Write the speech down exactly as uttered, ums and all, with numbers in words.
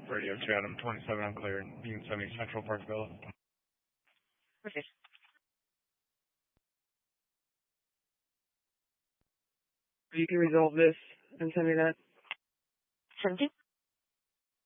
Radio Chatham, twenty-seven unclear, Union seventy Central Park Villa. Okay. You can resolve this and send me that. seventy.